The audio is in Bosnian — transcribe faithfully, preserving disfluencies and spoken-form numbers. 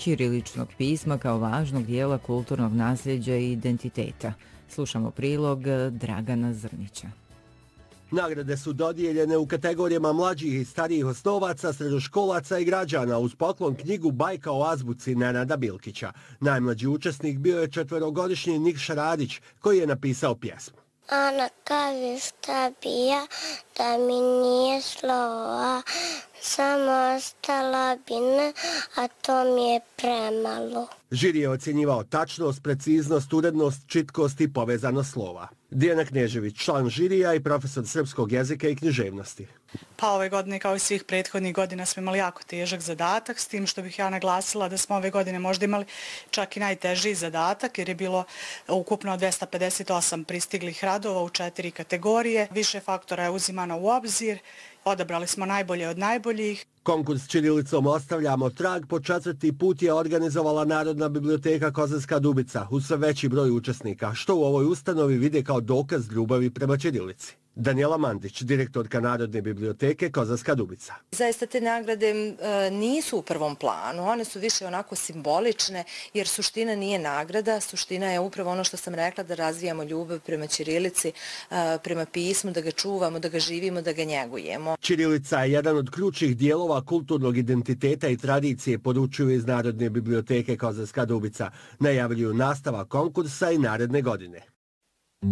ćiriličnog pisma kao važnog dijela kulturnog nasljeđa i identiteta. Slušamo prilog Dragana Zrnića. Nagrade su dodijeljene u kategorijama mlađih i starijih osnovaca, srednjoškolaca i građana uz poklon knjigu Bajka o azbuci Nenada Bilkića. Najmlađi učesnik bio je četverogodišnji Nikša Radić, koji je napisao pjesmu. Ana kaže šta bi ja da mi nije slova, samo ostala bi ne, a to mi je premalo. Žiri je ocjenjivao tačnost, preciznost, urednost, čitkost i povezanost slova. Dijana Knežević, član žirija i profesor srpskog jezika i književnosti. Pa ove godine kao i svih prethodnih godina smo imali jako težak zadatak, s tim što bih ja naglasila da smo ove godine možda imali čak i najtežiji zadatak jer je bilo ukupno dvesta pedeset osam pristiglih radova u četiri kategorije. Više faktora je uzimano u obzir, odabrali smo najbolje od najboljih. Konkurs ćirilicom Ostavljamo trag po četvrti put je organizovala Narodna biblioteka Kozarska Dubica uz sve veći broj učesnika, što u ovoj ustanovi vide kao dokaz ljubavi prema ćirilici. Danijela Mandić, direktorka Narodne biblioteke Kozarska Dubica. Zaista te nagrade e, nisu u prvom planu, one su više onako simbolične jer suština nije nagrada, suština je upravo ono što sam rekla da razvijamo ljubav prema ćirilici, e, prema pismu, da ga čuvamo, da ga živimo, da ga njegujemo. Ćirilica je jedan od ključnih dijelova kulturnog identiteta i tradicije, poručuju iz Narodne biblioteke Kozarska Dubica. Najavljuju nastava konkursa i naredne godine.